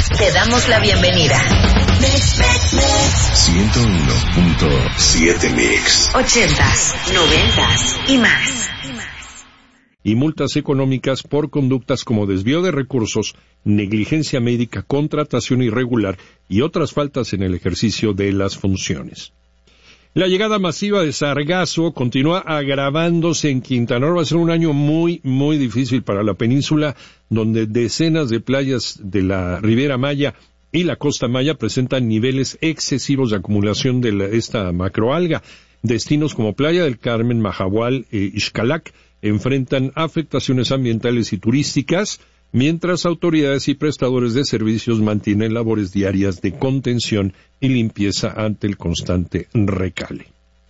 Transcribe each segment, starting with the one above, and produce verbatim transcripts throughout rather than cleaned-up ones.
Te damos la bienvenida. ciento uno punto siete Mix. Ochentas, noventas y más. Y multas económicas por conductas como desvío de recursos, negligencia médica, contratación irregular y otras faltas en el ejercicio de las funciones. La llegada masiva de sargazo continúa agravándose en Quintana Roo. Va a ser un año muy, muy difícil para la península, donde decenas de playas de la Riviera Maya y la Costa Maya presentan niveles excesivos de acumulación de la, esta macroalga. Destinos como Playa del Carmen, Mahahual e Xcalac enfrentan afectaciones ambientales y turísticas, mientras autoridades y prestadores de servicios mantienen labores diarias de contención y limpieza ante el constante recale.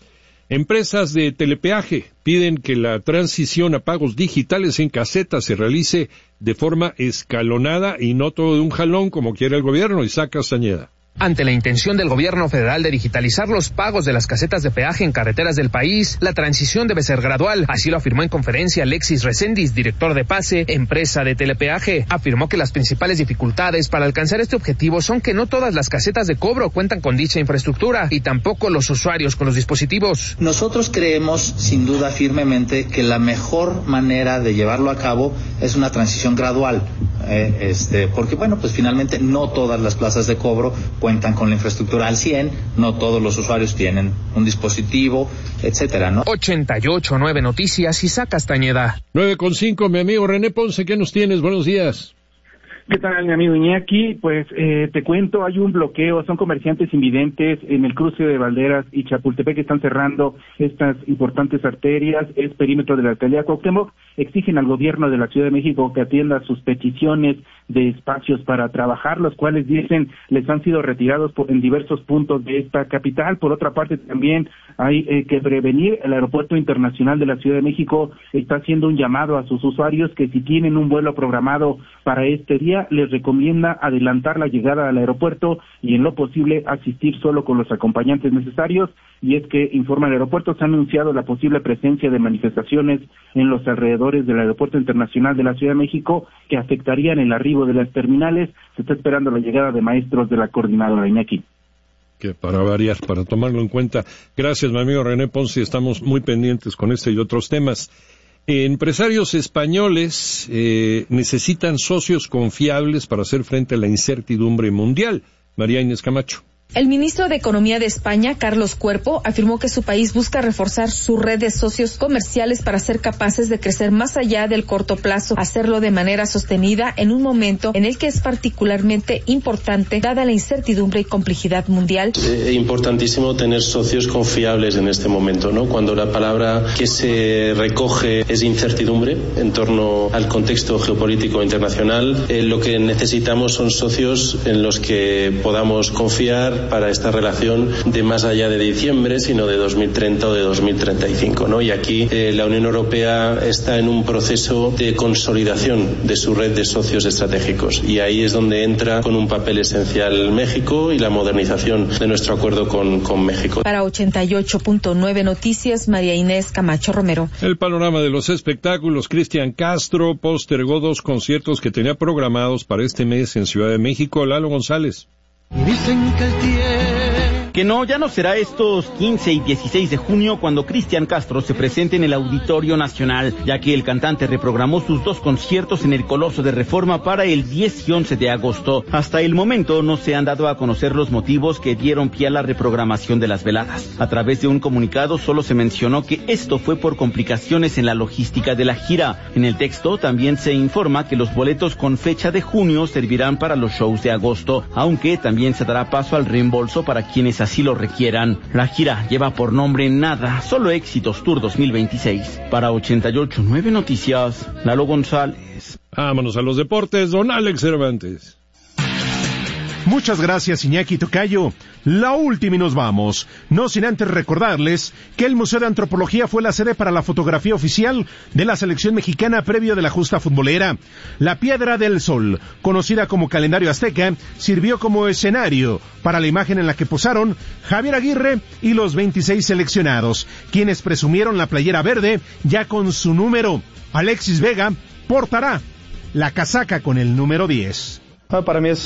Empresas de telepeaje piden que la transición a pagos digitales en casetas se realice de forma escalonada y no todo de un jalón como quiere el gobierno. Isaac Castañeda. Ante la intención del gobierno federal de digitalizar los pagos de las casetas de peaje en carreteras del país, la transición debe ser gradual. Así lo afirmó en conferencia Alexis Reséndiz, director de PASE, empresa de telepeaje. Afirmó que las principales dificultades para alcanzar este objetivo son que no todas las casetas de cobro cuentan con dicha infraestructura y tampoco los usuarios con los dispositivos. Nosotros creemos, sin duda firmemente, que la mejor manera de llevarlo a cabo es una transición gradual. Eh, este, porque bueno, pues finalmente no todas las plazas de cobro cuentan con la infraestructura al cien, no todos los usuarios tienen un dispositivo, etcétera, ¿no? ochenta y ocho punto nueve Noticias, Isaac Castañeda. nueve con cinco, mi amigo René Ponce, ¿qué nos tienes? Buenos días. ¿Qué tal, mi amigo Iñaki? Pues eh, te cuento, hay un bloqueo, son comerciantes invidentes en el cruce de Valderas y Chapultepec que están cerrando estas importantes arterias, es perímetro de la alcaldía Cuauhtémoc, exigen al gobierno de la Ciudad de México que atienda sus peticiones de espacios para trabajar, los cuales dicen les han sido retirados por, en diversos puntos de esta capital. Por otra parte, también hay eh, que prevenir, el Aeropuerto Internacional de la Ciudad de México está haciendo un llamado a sus usuarios que si tienen un vuelo programado para este día, les recomienda adelantar la llegada al aeropuerto y en lo posible asistir solo con los acompañantes necesarios. Y es que, informa el aeropuerto, se ha anunciado la posible presencia de manifestaciones en los alrededores del Aeropuerto Internacional de la Ciudad de México que afectarían el arribo de las terminales. Se está esperando la llegada de maestros de la coordinadora, Iñaki. Que para variar, para tomarlo en cuenta. Gracias, mi amigo René Ponce, estamos muy pendientes con este y otros temas. Empresarios españoles eh, necesitan socios confiables para hacer frente a la incertidumbre mundial. María Inés Camacho. El ministro de Economía de España, Carlos Cuerpo, afirmó que su país busca reforzar su red de socios comerciales para ser capaces de crecer más allá del corto plazo, hacerlo de manera sostenida en un momento en el que es particularmente importante dada la incertidumbre y complejidad mundial. Es importantísimo tener socios confiables en este momento, ¿no? Cuando la palabra que se recoge es incertidumbre en torno al contexto geopolítico internacional, eh, lo que necesitamos son socios en los que podamos confiar para esta relación de más allá de diciembre, sino de dos mil treinta o de dos mil treinta y cinco, ¿no? Y aquí eh, la Unión Europea está en un proceso de consolidación de su red de socios estratégicos y ahí es donde entra con un papel esencial México y la modernización de nuestro acuerdo con, con México. Para ochenta y ocho punto nueve Noticias, María Inés Camacho Romero. El panorama de los espectáculos. Cristian Castro postergó dos conciertos que tenía programados para este mes en Ciudad de México. Lalo González. Dicen que el tiempo... Que no, ya no será estos quince y dieciséis de junio cuando Cristian Castro se presente en el Auditorio Nacional, ya que el cantante reprogramó sus dos conciertos en el Coloso de Reforma para el diez y once de agosto. Hasta el momento no se han dado a conocer los motivos que dieron pie a la reprogramación de las veladas. A través de un comunicado solo se mencionó que esto fue por complicaciones en la logística de la gira. En el texto también se informa que los boletos con fecha de junio servirán para los shows de agosto, aunque también se dará paso al reembolso para quienes así lo requieran. La gira lleva por nombre Nada, solo éxitos Tour dos mil veintiséis. Para ochenta y ocho punto nueve Noticias, Lalo González. Vámonos a los deportes, don Alex Cervantes. Muchas gracias, Iñaki Tocayo. La última y nos vamos. No sin antes recordarles que el Museo de Antropología fue la sede para la fotografía oficial de la selección mexicana previo de la justa futbolera. La Piedra del Sol, conocida como Calendario Azteca, sirvió como escenario para la imagen en la que posaron Javier Aguirre y los veintiséis seleccionados, quienes presumieron la playera verde ya con su número. Alexis Vega portará la casaca con el número diez. Ah, para mí es